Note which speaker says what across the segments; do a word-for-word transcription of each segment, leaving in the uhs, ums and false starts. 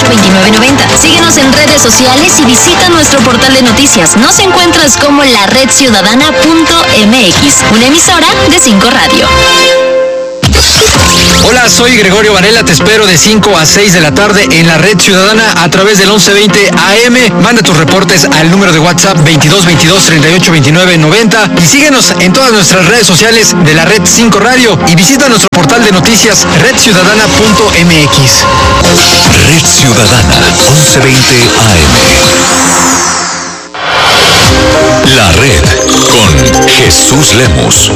Speaker 1: veintinueve noventa. Síguenos en redes sociales y visita nuestro portal de noticias. Nos encuentras como la red ciudadana punto m x, una emisora de cinco Radio.
Speaker 2: Hola, soy Gregorio Varela, te espero de cinco a seis de la tarde en la Red Ciudadana a través del once veinte A M. Manda tus reportes al número de WhatsApp veintidós veintidós treinta y ocho veintinueve noventa y síguenos en todas nuestras redes sociales de la Red cinco Radio y visita nuestro portal de noticias red ciudadana punto m x.
Speaker 3: Red Ciudadana, once veinte A M. La Red con Jesús Lemus.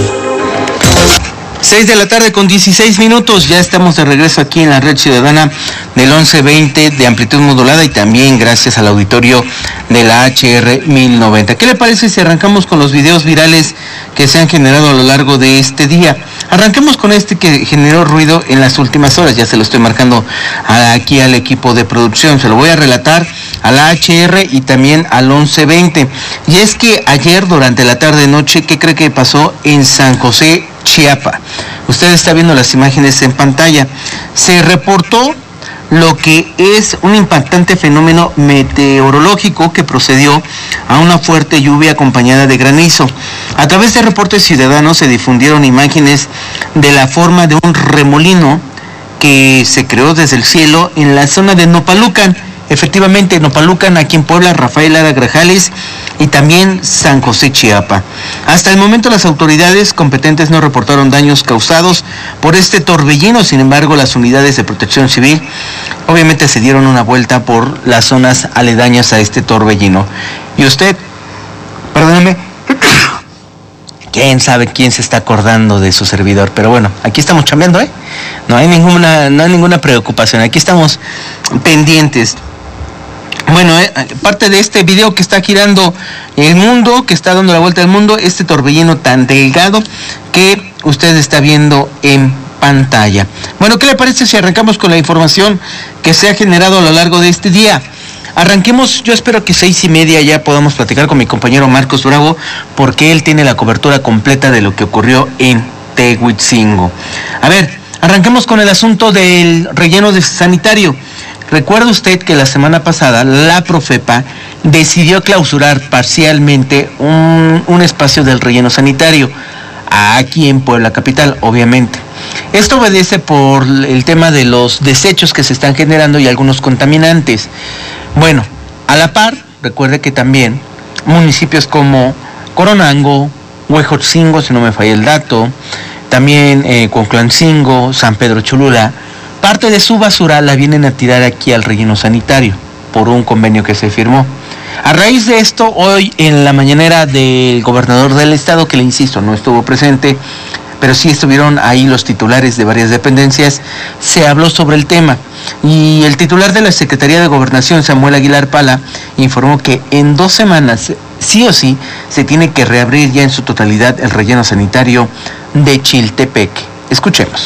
Speaker 4: seis de la tarde con dieciséis minutos, ya estamos de regreso aquí en la Red Ciudadana del once veinte de amplitud modulada y también gracias al auditorio de la H R mil noventa. ¿Qué le parece si arrancamos con los videos virales que se han generado a lo largo de este día? Arranquemos con este que generó ruido en las últimas horas, ya se lo estoy marcando aquí al equipo de producción, se lo voy a relatar a la H R y también al once veinte. Y es que ayer durante la tarde-noche, ¿qué cree que pasó en San José, Chiapas? Usted está viendo las imágenes en pantalla. Se reportó lo que es un impactante fenómeno meteorológico que procedió a una fuerte lluvia acompañada de granizo. A través de reportes ciudadanos se difundieron imágenes de la forma de un remolino que se creó desde el cielo en la zona de Nopalucan. Efectivamente, Nopalucan, aquí en Puebla, Rafael Lara Grajales y también San José, Chiapas. Hasta el momento las autoridades competentes no reportaron daños causados por este torbellino, sin embargo las unidades de protección civil obviamente se dieron una vuelta por las zonas aledañas a este torbellino. Y usted, perdóneme, quién sabe quién se está acordando de su servidor, pero bueno, aquí estamos chambeando, ¿eh? No hay ninguna, no hay ninguna preocupación, aquí estamos pendientes. Bueno, eh, parte de este video que está girando el mundo, que está dando la vuelta al mundo, este torbellino tan delgado que usted está viendo en pantalla. Bueno, ¿qué le parece si arrancamos con la información que se ha generado a lo largo de este día? Arranquemos, yo espero que seis y media ya podamos platicar con mi compañero Marcos Bravo, porque él tiene la cobertura completa de lo que ocurrió en Tehuitzingo. A ver, arranquemos con el asunto del relleno de sanitario. Recuerda usted que la semana pasada la Profepa decidió clausurar parcialmente un, un espacio del relleno sanitario aquí en Puebla capital, obviamente. Esto obedece por el tema de los desechos que se están generando y algunos contaminantes. Bueno, a la par, recuerde que también municipios como Coronango, Huejotzingo, si no me falla el dato, también eh, Cuautlancingo, San Pedro Cholula, parte de su basura la vienen a tirar aquí al relleno sanitario por un convenio que se firmó. A raíz de esto, hoy en la mañanera del gobernador del estado, que le insisto, no estuvo presente, pero sí estuvieron ahí los titulares de varias dependencias, se habló sobre el tema. Y el titular de la Secretaría de Gobernación, Samuel Aguilar Pala, informó que en dos semanas, sí o sí, se tiene que reabrir ya en su totalidad el relleno sanitario de Chiltepec. Escuchemos.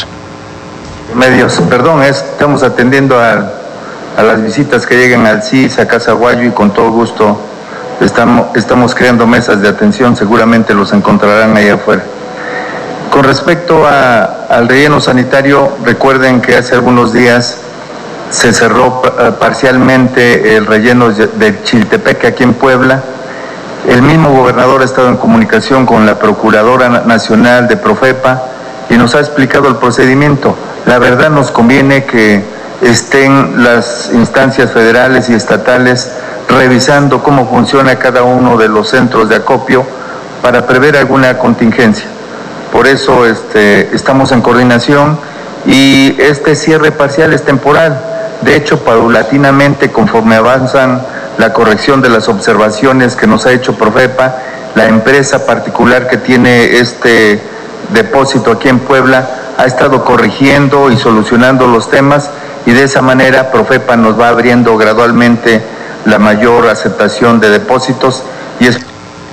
Speaker 5: Medios, perdón, estamos atendiendo a, a las visitas que llegan al C I S, a Casaguayo, y con todo gusto estamos, estamos creando mesas de atención, seguramente los encontrarán ahí afuera. Con respecto a, al relleno sanitario, recuerden que hace algunos días se cerró parcialmente el relleno de Chiltepec aquí en Puebla. El mismo gobernador ha estado en comunicación con la Procuradora Nacional de Profepa y nos ha explicado el procedimiento. La verdad nos conviene que estén las instancias federales y estatales revisando cómo funciona cada uno de los centros de acopio para prever alguna contingencia. Por eso este, estamos en coordinación y este cierre parcial es temporal. De hecho, paulatinamente, conforme avanzan la corrección de las observaciones que nos ha hecho Profepa, la empresa particular que tiene este depósito aquí en Puebla ha estado corrigiendo y solucionando los temas, y de esa manera Profepa nos va abriendo gradualmente la mayor aceptación de depósitos. Y es...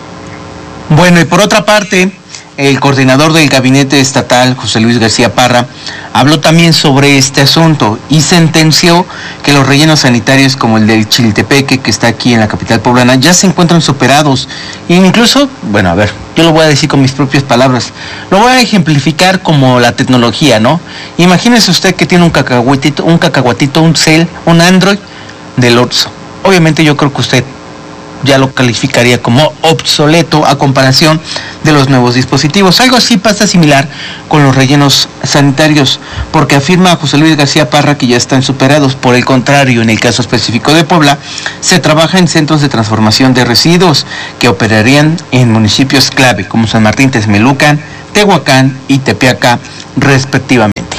Speaker 4: Bueno, y por otra parte, el coordinador del gabinete estatal, José Luis García Parra, habló también sobre este asunto y sentenció que los rellenos sanitarios como el del Chiltepeque, que está aquí en la capital poblana, ya se encuentran superados. E incluso, bueno, a ver, yo lo voy a decir con mis propias palabras, lo voy a ejemplificar como la tecnología, ¿no? Imagínese usted que tiene un cacahuatito, un cacahuatito, un cel, un Android, del Oxxo. Obviamente yo creo que usted ya lo calificaría como obsoleto a comparación de los nuevos dispositivos. Algo así pasa similar con los rellenos sanitarios, porque afirma José Luis García Parra que ya están superados. Por el contrario, en el caso específico de Puebla, se trabaja en centros de transformación de residuos que operarían en municipios clave como San Martín Texmelucan, Tehuacán y Tepeaca, respectivamente.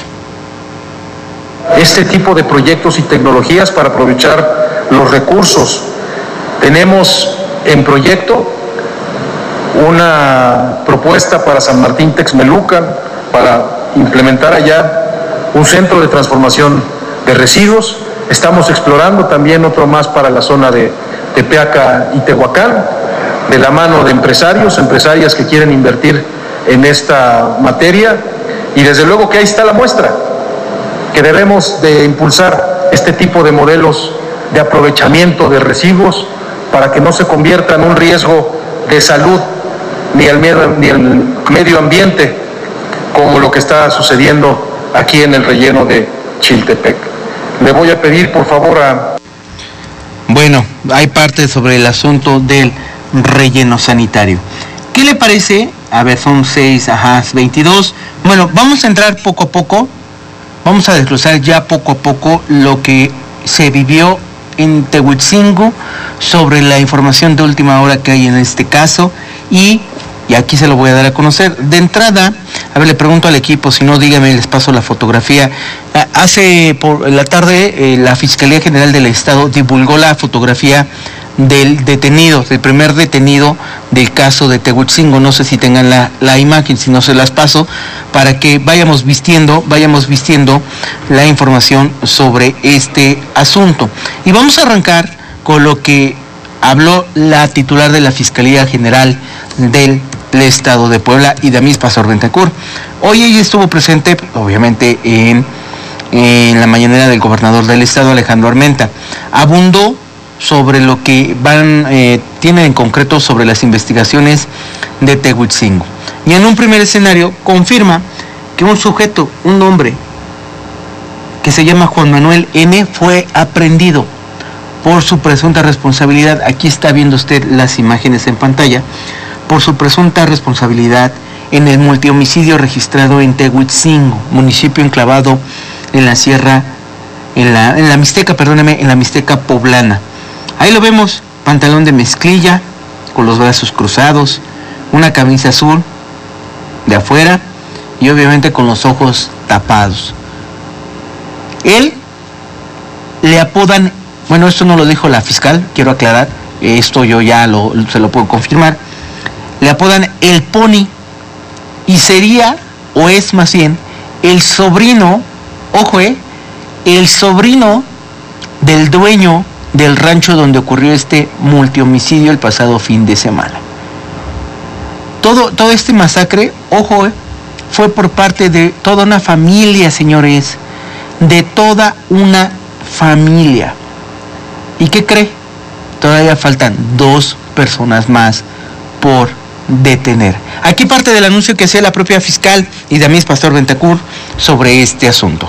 Speaker 6: Este tipo de proyectos y tecnologías para aprovechar los recursos. Tenemos en proyecto una propuesta para San Martín Texmelucan para implementar allá un centro de transformación de residuos. Estamos explorando también otro más para la zona de Tepeaca y Tehuacán, de la mano de empresarios, empresarias que quieren invertir en esta materia, y desde luego que ahí está la muestra, que debemos de impulsar este tipo de modelos de aprovechamiento de residuos para que no se convierta en un riesgo de salud ni al medio, ni al medio ambiente, como lo que está sucediendo aquí en el relleno de Chiltepec. Le voy a pedir, por favor, a...
Speaker 4: Bueno, hay parte sobre el asunto del relleno sanitario. ¿Qué le parece? A ver, son seis, ajá, veintidós. Bueno, vamos a entrar poco a poco, vamos a desglosar ya poco a poco lo que se vivió en Tehuitzingo sobre la información de última hora que hay en este caso, y, y aquí se lo voy a dar a conocer. De entrada, a ver, le pregunto al equipo, si no, dígame, les paso la fotografía. Hace por la tarde eh, la Fiscalía General del Estado divulgó la fotografía del detenido, del primer detenido del caso de Tehuitzingo. No sé si tengan la, la imagen, si no se las paso, para que vayamos vistiendo, vayamos vistiendo la información sobre este asunto. Y vamos a arrancar con lo que habló la titular de la Fiscalía General del Estado de Puebla, Idamis Pastor Bentancur. Hoy ella estuvo presente, obviamente, en, en la mañanera del gobernador del Estado, Alejandro Armenta. Abundó sobre lo que van, eh, tienen en concreto sobre las investigaciones de Tehuitzingo. Y en un primer escenario confirma que un sujeto, un hombre, que se llama Juan Manuel N., fue aprehendido por su presunta responsabilidad. Aquí está viendo usted las imágenes en pantalla, por su presunta responsabilidad en el multihomicidio registrado en Tehuitzingo, municipio enclavado en la sierra, en la, en la Mixteca, perdóneme, en la Mixteca poblana. Ahí lo vemos, pantalón de mezclilla, con los brazos cruzados, una camisa azul de afuera y obviamente con los ojos tapados. Él le apodan, bueno, esto no lo dijo la fiscal, quiero aclarar, esto yo ya lo, se lo puedo confirmar, le apodan el Pony, y sería, o es más bien, el sobrino, ojo, eh, el sobrino del dueño del rancho donde ocurrió este multihomicidio el pasado fin de semana. Todo, todo este masacre, ojo, eh, fue por parte de toda una familia, señores, de toda una familia. ¿Y qué cree? Todavía faltan dos personas más por detener. Aquí parte del anuncio que hacía la propia fiscal Idamis Pastor Bentancur sobre este asunto.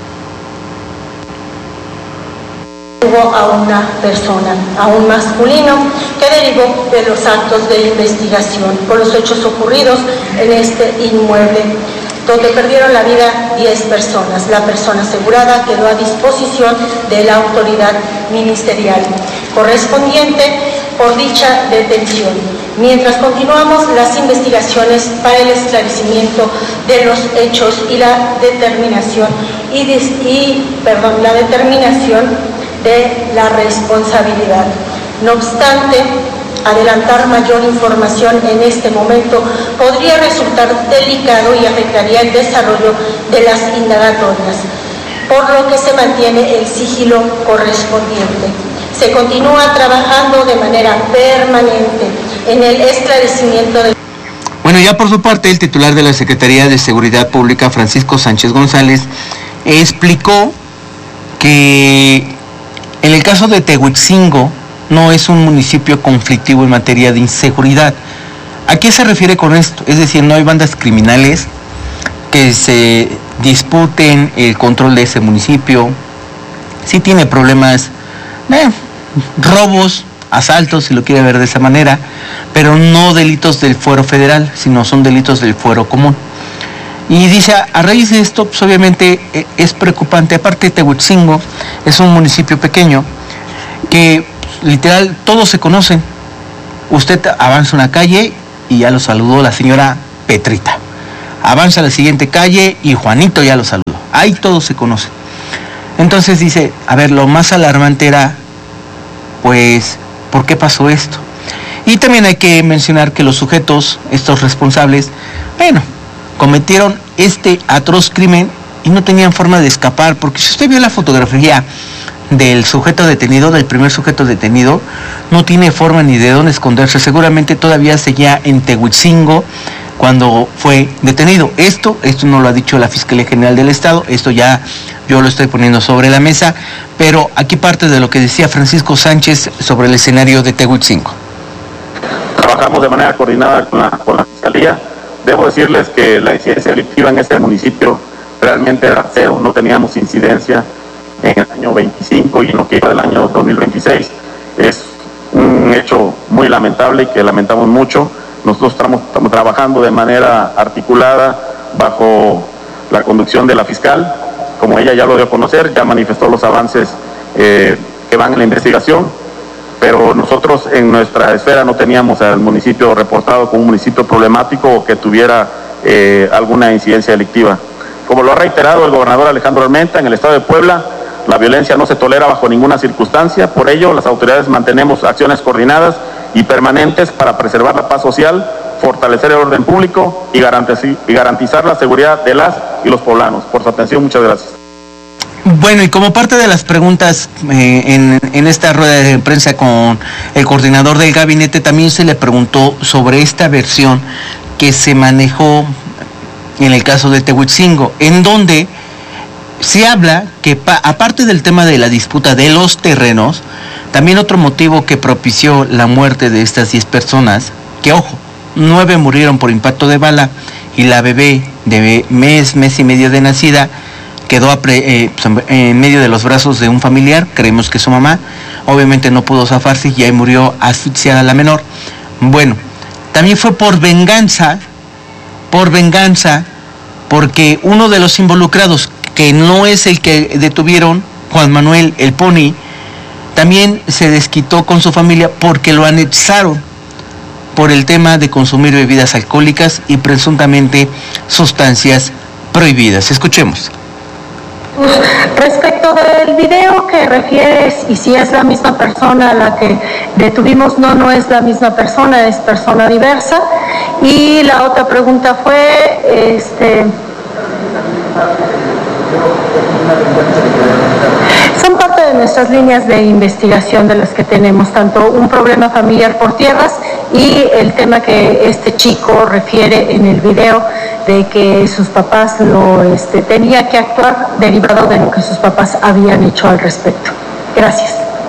Speaker 7: Hubo a una persona, a un masculino, que derivó de los actos de investigación por los hechos ocurridos en este inmueble, donde perdieron la vida diez personas. La persona asegurada quedó a disposición de la autoridad ministerial correspondiente por dicha detención, mientras continuamos las investigaciones para el esclarecimiento de los hechos y la determinación y, y perdón, la determinación de la responsabilidad. No obstante, adelantar mayor información en este momento podría resultar delicado y afectaría el desarrollo de las indagatorias, por lo que se mantiene el sigilo correspondiente. Se continúa trabajando de manera permanente en el esclarecimiento de...
Speaker 4: Bueno, ya por su parte, el titular de la Secretaría de Seguridad Pública, Francisco Sánchez González, explicó que en el caso de Tehuitzingo no es un municipio conflictivo en materia de inseguridad. ¿A qué se refiere con esto? Es decir, no hay bandas criminales que se disputen el control de ese municipio. Sí tiene problemas eh, robos, asaltos, si lo quiere ver de esa manera, pero no delitos del fuero federal, sino son delitos del fuero común. Y dice, a raíz de esto, pues obviamente eh, es preocupante. Aparte, Tehuitzingo es un municipio pequeño que literal todos se conocen. Usted avanza una calle y ya lo saludó la señora Petrita. Avanza a la siguiente calle y Juanito ya lo saludó. Ahí todos se conocen. Entonces dice, a ver, lo más alarmante era, pues, ¿por qué pasó esto? Y también hay que mencionar que los sujetos, estos responsables, bueno, cometieron este atroz crimen y no tenían forma de escapar, porque si usted vio la fotografía del sujeto detenido, del primer sujeto detenido, no tiene forma ni de dónde esconderse. Seguramente todavía seguía en Tehuitzingo cuando fue detenido. Esto, esto no lo ha dicho la Fiscalía General del Estado, esto ya yo lo estoy poniendo sobre la mesa, pero aquí parte de lo que decía Francisco Sánchez sobre el escenario de Tehuitzingo.
Speaker 8: Trabajamos de manera coordinada con la, con la Fiscalía. Debo decirles que la incidencia delictiva en este municipio realmente era cero, no teníamos incidencia en el año veinticinco y en lo que iba del año dos mil veintiséis. Es un hecho muy lamentable y que lamentamos mucho. Nosotros estamos, estamos trabajando de manera articulada bajo la conducción de la fiscal. Como ella ya lo dio a conocer, ya manifestó los avances eh, que van en la investigación, pero nosotros en nuestra esfera no teníamos al municipio reportado como un municipio problemático o que tuviera eh, alguna incidencia delictiva. Como lo ha reiterado el gobernador Alejandro Armenta, en el estado de Puebla, la violencia no se tolera bajo ninguna circunstancia. Por ello, las autoridades mantenemos acciones coordinadas y permanentes para preservar la paz social, fortalecer el orden público y garantizar la seguridad de las y los poblanos. Por su atención, muchas gracias.
Speaker 4: Bueno, y como parte de las preguntas eh, en, en esta rueda de prensa con el coordinador del gabinete, también se le preguntó sobre esta versión que se manejó en el caso de Tehuitzingo, en donde se habla que pa, aparte del tema de la disputa de los terrenos, también otro motivo que propició la muerte de estas diez personas, que ojo, nueve murieron por impacto de bala y la bebé de mes, mes y medio de nacida quedó eh, en medio de los brazos de un familiar, creemos que su mamá, obviamente no pudo zafarse y ahí murió asfixiada la menor. Bueno, también fue por venganza, por venganza, porque uno de los involucrados, que no es el que detuvieron, Juan Manuel el Pony, también se desquitó con su familia porque lo anexaron por el tema de consumir bebidas alcohólicas y presuntamente sustancias prohibidas. Escuchemos.
Speaker 7: Respecto del video que refieres y si es la misma persona a la que detuvimos, no, no es la misma persona, es persona diversa. Y la otra pregunta fue, este, son parte de nuestras líneas de investigación de las que tenemos, tanto un problema familiar por tierras y el tema que este chico refiere en el video de que sus papás lo este, tenía que actuar derivado de lo que sus papás habían hecho al respecto. Gracias.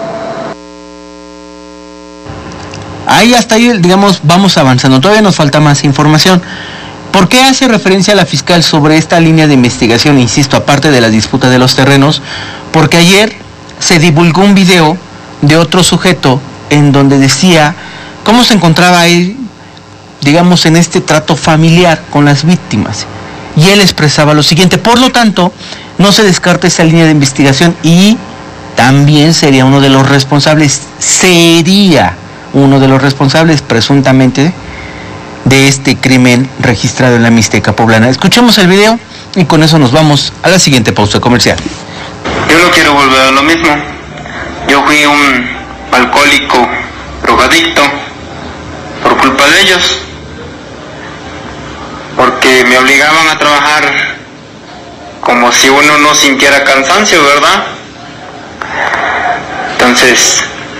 Speaker 4: Ahí hasta ahí, digamos, vamos avanzando. Todavía nos falta más información. ¿Por qué hace referencia la fiscal sobre esta línea de investigación? Insisto, aparte de la disputa de los terrenos, porque ayer se divulgó un video de otro sujeto en donde decía cómo se encontraba él, digamos, en este trato familiar con las víctimas. Y él expresaba lo siguiente: por lo tanto, no se descarta esa línea de investigación y también sería uno de los responsables, sería uno de los responsables presuntamente de este crimen registrado en la Mixteca poblana. Escuchemos el video y con eso nos vamos a la siguiente pausa comercial.
Speaker 9: Yo no quiero volver a lo mismo. Yo fui un alcohólico, drogadicto, por culpa de ellos, porque me obligaban a trabajar como si uno no sintiera cansancio, ¿verdad? Entonces,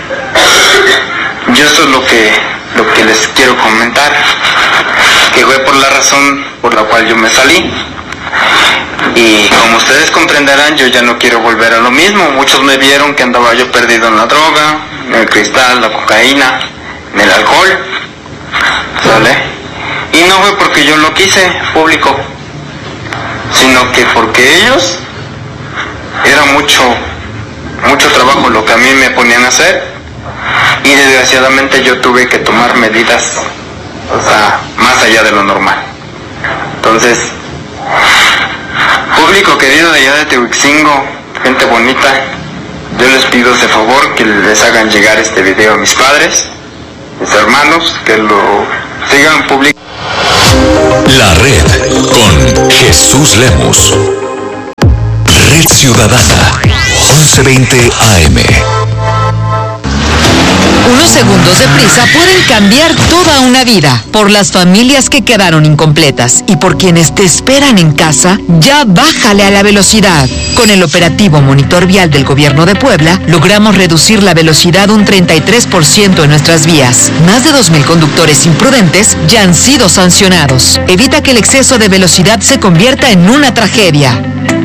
Speaker 9: yo eso es lo que, lo que les quiero comentar, que fue por la razón por la cual yo me salí. Y como ustedes comprenderán, yo ya no quiero volver a lo mismo. Muchos me vieron que andaba yo perdido en la droga, en el cristal, la cocaína, en el alcohol, ¿sale? Y no fue porque yo lo quise, público, sino que porque ellos, era mucho mucho trabajo lo que a mí me ponían a hacer, y desgraciadamente yo tuve que tomar medidas, o sea, más allá de lo normal. Entonces, público querido de allá de Tehuixingo, gente bonita, yo les pido ese favor que les hagan llegar este video a mis padres, mis hermanos, que lo sigan publicando.
Speaker 3: La Red con Jesús Lemos. Red Ciudadana, once veinte A M.
Speaker 10: Unos segundos de prisa pueden cambiar toda una vida. Por las familias que quedaron incompletas y por quienes te esperan en casa, ya bájale a la velocidad. Con el operativo Monitor Vial del Gobierno de Puebla, logramos reducir la velocidad un treinta y tres por ciento en nuestras vías. Más de dos mil conductores imprudentes ya han sido sancionados. Evita que el exceso de velocidad se convierta en una tragedia.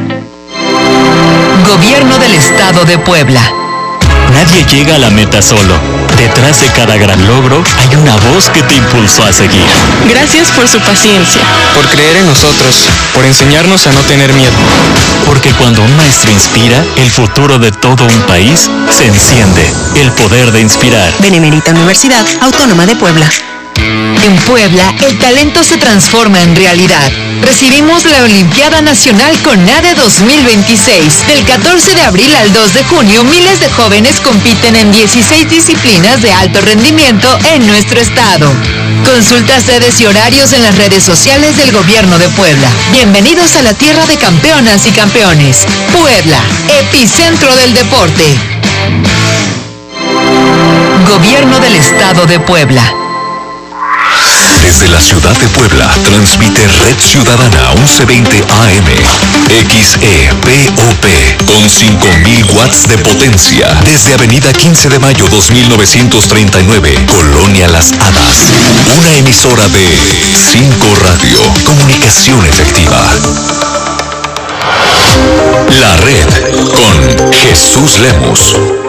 Speaker 10: Gobierno del Estado de Puebla.
Speaker 11: Nadie llega a la meta solo. Detrás de cada gran logro hay una voz que te impulsó a seguir.
Speaker 12: Gracias por su paciencia.
Speaker 13: Por creer en nosotros, por enseñarnos a no tener miedo.
Speaker 11: Porque cuando un maestro inspira, el futuro de todo un país se enciende. El poder de inspirar.
Speaker 14: Benemérita Universidad Autónoma de Puebla.
Speaker 10: En Puebla, el talento se transforma en realidad. Recibimos la Olimpiada Nacional CONADE dos mil veintiséis. Del catorce de abril al dos de junio, miles de jóvenes compiten en dieciséis disciplinas de alto rendimiento en nuestro estado. Consulta sedes y horarios en las redes sociales del Gobierno de Puebla. Bienvenidos a la tierra de campeonas y campeones. Puebla, epicentro del deporte. Gobierno del Estado de Puebla.
Speaker 3: Desde la ciudad de Puebla, transmite Red Ciudadana once veinte A M, X E P O P, con cinco mil watts de potencia, desde Avenida quince de mayo dos mil novecientos treinta y nueve, Colonia Las Hadas. Una emisora de cinco Radio, comunicación efectiva. La Red con Jesús Lemos.